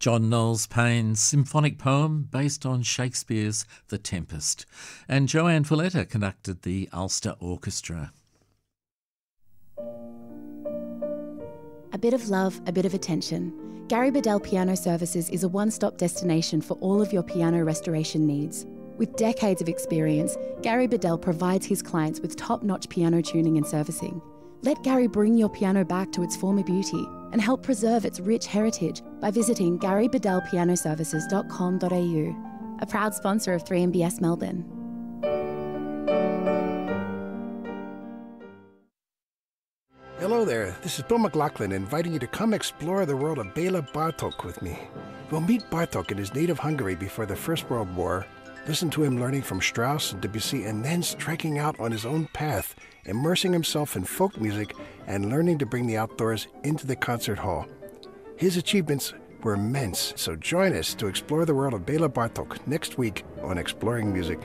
John Knowles Payne's symphonic poem based on Shakespeare's The Tempest. And Joanne Folletta conducted the Ulster Orchestra. A bit of love, a bit of attention. Gary Bedell Piano Services is a one-stop destination for all of your piano restoration needs. With decades of experience, Gary Bedell provides his clients with top-notch piano tuning and servicing. Let Gary bring your piano back to its former beauty and help preserve its rich heritage by visiting garybedellpianoservices.com.au, a proud sponsor of 3MBS Melbourne. Hello there, this is Bill McLaughlin inviting you to come explore the world of Bela Bartok with me. We'll meet Bartok in his native Hungary before the First World War, listen to him learning from Strauss and Debussy, and then striking out on his own path, immersing himself in folk music and learning to bring the outdoors into the concert hall. His achievements were immense, so join us to explore the world of Bela Bartok next week on Exploring Music.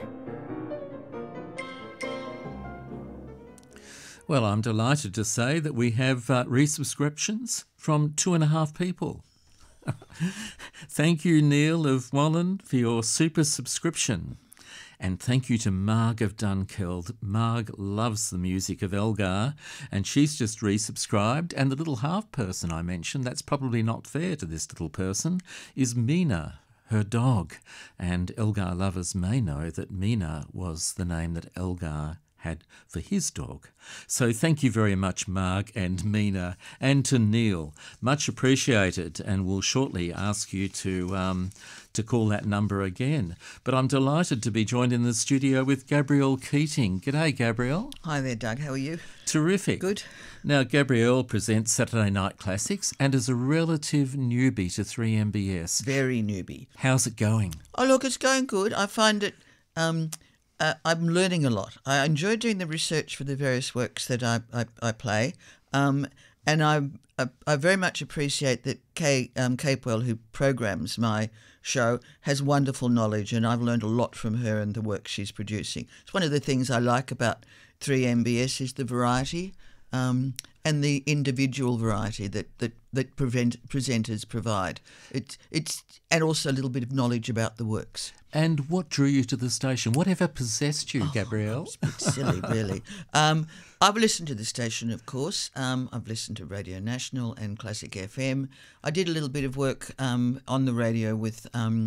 Well, I'm delighted to say that we have resubscriptions from 2.5 people. Thank you, Neil of Wallen, for your super subscription. And thank you to Marg of Dunkeld. Marg loves the music of Elgar, and she's just resubscribed. And the little half person I mentioned, that's probably not fair to this little person, is Mina, her dog. And Elgar lovers may know that Mina was the name that Elgar had for his dog. So thank you very much, Marg and Mina, and to Neil. Much appreciated, and we'll shortly ask you to call that number again. But I'm delighted to be joined in the studio with Gabrielle Keating. G'day, Gabrielle. Hi there, Doug. How are you? Terrific. Good. Now, Gabrielle presents Saturday Night Classics and is a relative newbie to 3MBS. Very newbie. How's it going? Oh, look, it's going good. I find it... I'm learning a lot. I enjoy doing the research for the various works that I play, and I very much appreciate that Kay Capewell, who programs my show, has wonderful knowledge, and I've learned a lot from her and the work she's producing. It's one of the things I like about 3MBS is the variety and the individual variety that presenters provide. It's and also a little bit of knowledge about the works. And what drew you to the station? Whatever possessed you, Gabrielle? It's a bit silly, really. I've listened to the station, of course. I've listened to Radio National and Classic FM. I did a little bit of work on the radio with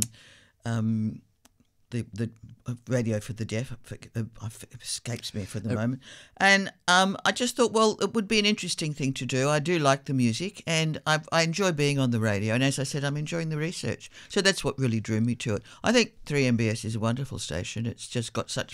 the radio for the deaf. It escapes me for the moment. And I just thought, well, it would be an interesting thing to do. I do like the music, and I enjoy being on the radio. And as I said, I'm enjoying the research. So that's what really drew me to it. I think 3MBS is a wonderful station. It's just got such